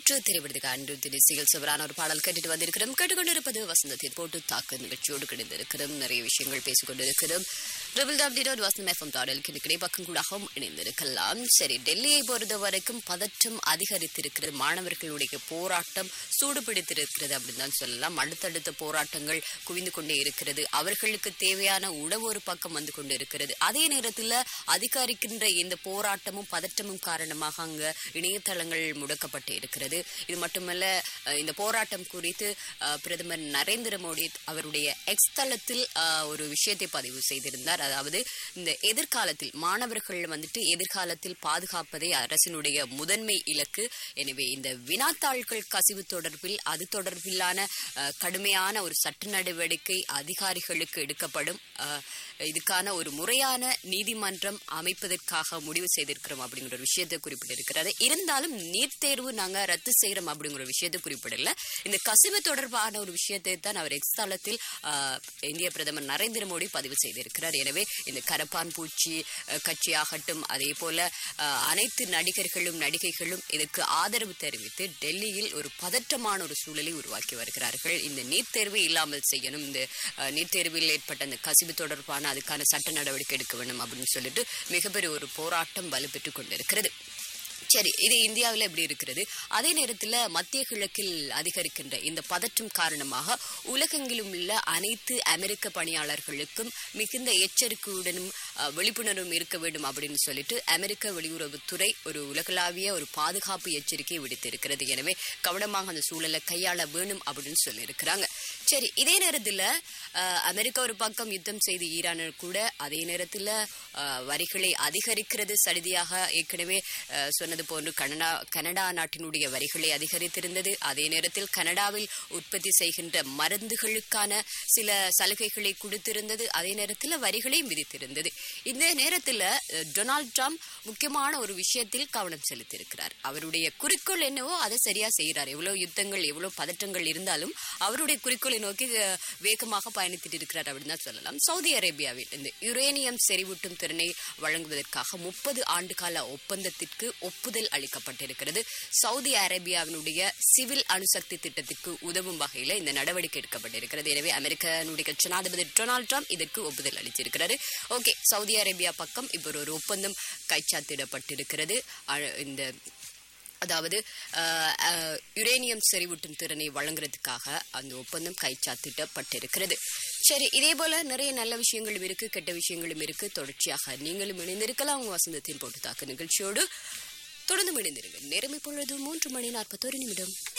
மூன்று திரைப்படத்துக்கு அன்று நிகழ்ச்சிகள் சுவரான ஒரு பாடல் கேட்டுட்டு வந்திருக்கிறோம். கேட்டுக்கொண்டிருப்பது வசந்தத்தின் போட்டு தாக்கு நிகழ்ச்சியோடு கிடைந்திருக்கிறோம். நிறைய விஷயங்கள் பேசிக் கொண்டிருக்கிறோம். www.vasanthfm.lk பக்கம் கூடவும் இணைந்திருக்கலாம். சரி, டெல்லியை பொறுத்த வரைக்கும் பதற்றம் அதிகரித்திருக்கிறது. மாணவர்களுடைய போராட்டம் சூடுபிடித்திருக்கிறது அப்படின்னு தான் சொல்லலாம். அடுத்தடுத்த போராட்டங்கள் குவிந்து கொண்டே இருக்கிறது. அவர்களுக்கு தேவையான உணவு ஒரு பக்கம் வந்து கொண்டு இருக்கிறது. அதே நேரத்தில் அதிகரிக்கின்ற இந்த போராட்டமும் பதற்றமும் காரணமாக அங்க இணையதளங்கள் முடக்கப்பட்டு இருக்கிறது. இது மட்டுமல்ல, இந்த போராட்டம் குறித்து பிரதமர் நரேந்திர மோடி அவருடைய எக்ஸ் தளத்தில் ஒரு விஷயத்தை பதிவு செய்திருந்தார். அதாவது இந்த எதிர்காலத்தில் மாணவர்கள் எதிர்காலத்தில் பாதுகாப்பதே அரசினுடைய முதன்மை இலக்கு. எனவே இந்த வினாத்தாள்கள் கசிவு தொடர்பில் அது தொடர்பிலான கடுமையான ஒரு சட்ட நடவடிக்கை அதிகாரிகளுக்கு எடுக்கப்படும். இதுக்கான ஒரு முறையான நீதிமன்றம் அமைப்பதற்காக முடிவு செய்திருக்கிறோம் அப்படிங்கிற ஒரு விஷயத்தை குறிப்பிட்டிருக்கிறது. இருந்தாலும் நீட் தேர்வு நாங்க ரத்து செய்யறோம் அப்படிங்கிற விஷயத்தை குறிப்பிடல. இந்த கசிவு தொடர்பான ஒரு விஷயத்தை தான் அவர் எக்ஸ் தளத்தில் இந்திய பிரதமர் நரேந்திர மோடி பதிவு செய்திருக்கிறார். எனவே இந்த கரப்பான் பூச்சி கட்சியாகட்டும், அதே போல அனைத்து நடிகர்களும் நடிகைகளும் இதற்கு ஆதரவு தெரிவித்து டெல்லியில் ஒரு பதற்றமான ஒரு சூழலை உருவாக்கி வருகிறார்கள். இந்த நீட் தேர்வை இல்லாமல் செய்யணும், இந்த நீட் தேர்வில் ஏற்பட்ட அந்த கசிவு தொடர்பான அதுக்கான சட்ட நடவடிக்கை எடுக்க வேண்டும் அப்படின்னு சொல்லிட்டு மிகப்பெரிய ஒரு போராட்டம் வலுப்பெற்றுக் கொண்டிருக்கிறது. சரி, இது இந்தியாவில் எப்படி இருக்கிறது? அதே நேரத்தில் மத்திய கிழக்கில் அதிகரிக்கின்ற இந்த பதற்றம் காரணமாக உலகெங்கிலும் உள்ள அனைத்து அமெரிக்க பணியாளர்களுக்கும் மிகுந்த எச்சரிக்கையுடனும் விழிப்புணர்வும் இருக்க வேண்டும் அப்படின்னு சொல்லிட்டு அமெரிக்க வெளியுறவுத்துறை ஒரு உலகளாவிய ஒரு பாதுகாப்பு எச்சரிக்கை விடுத்திருக்கிறது. எனவே கவனமாக அந்த சூழலை கையாள வேணும் அப்படின்னு சொல்லியிருக்கிறாங்க. சரி, இதே நேரத்தில் அமெரிக்கா ஒரு பக்கம் யுத்தம் செய்து ஈரான் கூட அதே நேரத்தில் வரிகளை அதிகரிக்கிறது. சடிதியாக ஏற்கனவே சொன்னது போன்று கனடா நாட்டினுடைய வரிகளை அதிகரித்திருந்தது. அதே நேரத்தில் கனடாவில் உற்பத்தி செய்கின்ற மருந்துகளுக்கான சில சலுகைகளை கொடுத்திருந்தது. அதே நேரத்தில் வரிகளையும் விதித்திருந்தது. இந்த நேரத்தில் டொனால்ட் ட்ரம்ப் முக்கியமான ஒரு விஷயத்தில் கவனம் செலுத்தியிருக்கிறார். அவருடைய குறிக்கோள் என்னவோ அதை சரியா செய்கிறார். எவ்வளவு யுத்தங்கள் எவ்வளவு பதற்றங்கள் இருந்தாலும் அவருடைய குறிக்கோளை நோக்கி வேகமாக பயணித்துட்டு இருக்கிறார் அப்படின்னு தான் சொல்லலாம். சவுதி அரேபியாவில் இந்த யுரேனியம் செறிவூட்டும் திறனை வழங்குவதற்காக 30 ஆண்டு கால ஒப்பந்தத்திற்கு ஒப்புதல் அளிக்கப்பட்டிருக்கிறது. சவுதி அரேபியாவினுடைய சிவில் அணுசக்தி திட்டத்திற்கு உதவும் வகையில் இந்த நடவடிக்கை எடுக்கப்பட்டிருக்கிறது. எனவே அமெரிக்கனுடைய ஜனாதிபதி டொனால்ட் ட்ரம்ப் இதற்கு ஒப்புதல் அளித்திருக்கிறாரு. ஓகே, சவுதி அரேபியா பக்கம் இப்போ ஒரு ஒப்பந்தம் கைச்சாத்திடப்பட்டிருக்கிறது. இந்த அதாவது யுரேனியம் செறிவூட்டும் திறனை வழங்குறதுக்காக அந்த ஒப்பந்தம் கைச்சாத்திடப்பட்டிருக்கிறது. சரி, இதே போல நிறைய நல்ல விஷயங்களும் இருக்கு, கெட்ட விஷயங்களும் இருக்கு. தொடர்ச்சியாக நீங்களும் இணைந்திருக்கலாம். உங்க வசந்தத்தின் போட்டு தாக்கு நிகழ்ச்சியோடு தொடர்ந்து இணைந்திருங்க. நேரம் இப்பொழுது 3:41.